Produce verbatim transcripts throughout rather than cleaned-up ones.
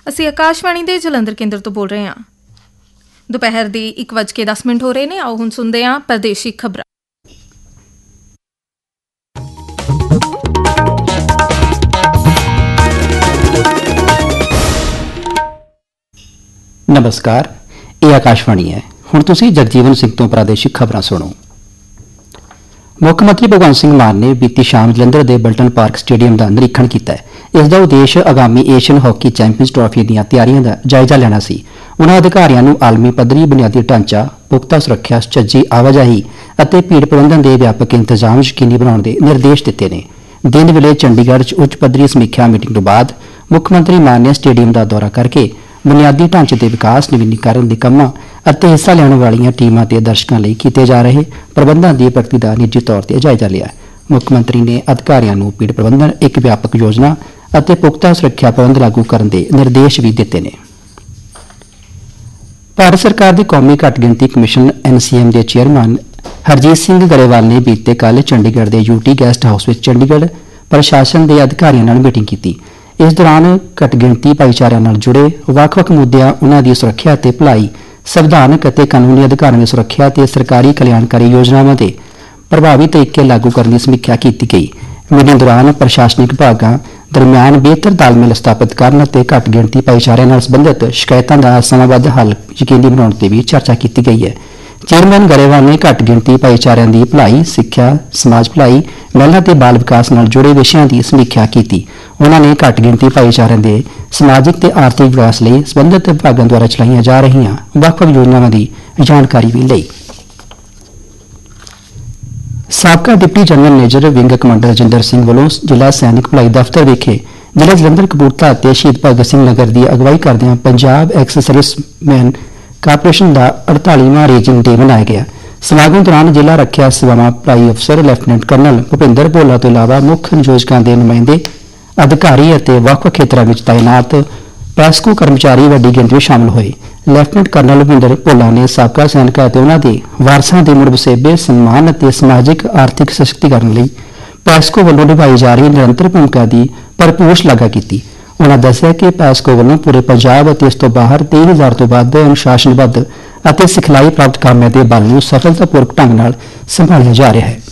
ਅਸੀਂ ਆਕਾਸ਼ਵਾਣੀ ਦੇ ਜਲੰਧਰ ਕੇਂਦਰ ਤੋਂ ਬੋਲ ਰਹੇ ਹਾਂ। ਦੁਪਹਿਰ ਦੇ ਇੱਕ ਵੱਜ ਕੇ ਦਸ ਮਿੰਟ ਹੋ ਰਹੇ ਨੇ। ਆਓ ਹੁਣ ਸੁਣਦੇ ਹਾਂ ਪ੍ਰਦੇਸ਼ੀ ਖਬਰਾਂ। नमस्कार, ये आकाशवाणी है। हुण तुसीं जगजीवन सिंह तो प्रादेशिक खबरां सुणो। मुख्यमंत्री भगवंत सिंह मान ने बीती शाम जलंधर के बल्टन पार्क स्टेडियम का निरीखण किया। इसका उद्देश्य आगामी एशियन हॉकी चैंपीयंस ट्रॉफी दी तैयारियों का जायजा लेना सी। उन्होंने अधिकारियों को आलमी पद्धरी बुनियादी ढांचा, पुख्ता सुरक्षा, सुचज्जी आवाजाही और भीड़ प्रबंधन के व्यापक इंतजाम यकीनी बनाने के निर्देश दिते ने। दिन वेले चंडीगढ़ च उच्च पद्धरी समीक्षा मीटिंग तो बाद मुख्यमंत्री मान ने स्टेडियम का दौरा करके बुनियादी ढांचे के विकास, नवीनीकरण के कामों और हिस्सा लेने वाली टीमों के दर्शकों लिए किए जा रहे प्रबंधों की प्रगति का निजी तौर पर जायजा लिया। मुख्यमंत्री ने अधिकारियों को भीड़ प्रबंधन, एक व्यापक योजना और पुख्ता सुरक्षा प्रबंध लागू करने के निर्देश भी दिते ने। भारत सरकार के कौमी घट गिनती कमिशन एन सी एम के चेयरमैन हरजीत सिंह गरेवाल ने बीते कल चंडीगढ़ के यूटी गेस्ट हाउस में चंडीगढ़ प्रशासन के अधिकारियों मीटिंग की। इस दौरान घट गिनती भाईचारे नाल जुड़े ਵੱਖ-ਵੱਖ मुद्दों, उन्होंने सुरक्षा ते भलाई, संविधानक ते कानूनी अधिकारों की सुरक्षा ते सरकारी कल्याणकारी योजनाओं के प्रभावी तरीके लागू करने की समीक्षा की गई। मीटिंग दौरान प्रशासनिक विभागों दरमियान बेहतर तालमेल स्थापित करने ते घट गिनती भाईचारे नाल संबंधित शिकायतों का समयबद्ध हल यकीनी बनाने पर भी चर्चा की गई है। चेयरमैन गरेवाल ने घट गिनती भाईचारे की भलाई, सिक्ख्या, समाज भलाई, महिला ते बाल विकास नाल जुड़े विषयों की समीक्षा की। उन्होंने घट गिनती भाईचारे के समाजिक ते आर्थिक विकास लिए संबंधित विभागों द्वारा चलाईया जा रही ਵੱਖ-ਵੱਖ योजनाओं की जानकारी भी ली। साबका deputy general major wing commander Rajinder Singh वालों जिला सैनिक भलाई दफ्तर विखे जिला जलंधर कपूरथला ते शहीद भगत सिंह नगर की अगवाई करदे पंजाब एक्स सर्विसमैन कारपोरेशन का अड़तालीवां रेजिंग डे मनाया गया। समागम दौरान जिला रखिया सेवावां भलाई अफसर लैफ्टिनेंट कर्नल भुपिंदर भोला तो इलावा मुख्य नियोजकों के नुमाइंदे, अधिकारी और ਵੱਖ-ਵੱਖ खेत्रों में तैनात पैस्को कर्मचारी वड्डी गिनती शामिल हुए। लैफ्टिनेंट कर्नल भुपिंदर भोला ने साबका सैनिकों और उन्होंने वारसां के मुड़ वसेबे, सम्मान और सामाजिक आर्थिक सशक्तिकरण लिए पैस्को वालों निभाई जा रही निरंतर भूमिका की भरपूर शलाघा की। उन्होंने दस्सिया कि पैस्को वालों पूरे पंजाब और इस तो बाहर तेईस हज़ार तो वध अनुशासनबद्ध और सिखलाई प्राप्त कामों के बल को सफलतापूर्वक ढंग नाल संभालिया जा रहा है।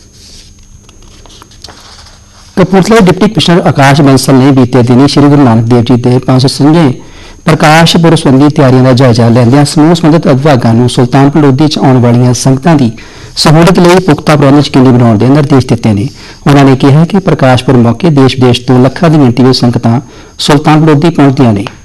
कपूरथला डिप्टी कमिश्नर आकाश बंसल ने बीते दिन श्री गुरु नानक देव जी के पांच सौ संजे प्रकाश पुरब संबंधी तैयारियों का जायजा लैंदियां समूह संबंधित विभागों को सुल्तानपुर लोधी च आने वाली संगतां की सहूलत लिए पुख्ता प्रबंध यकीनी बनाने के निर्देश दिते हैं। उन्होंने कहा कि प्रकाश पुरब मौके देश विदेश तो लखां की गिनती में संगतां सुल्तानपुर लोधी पहुंचदियां ने।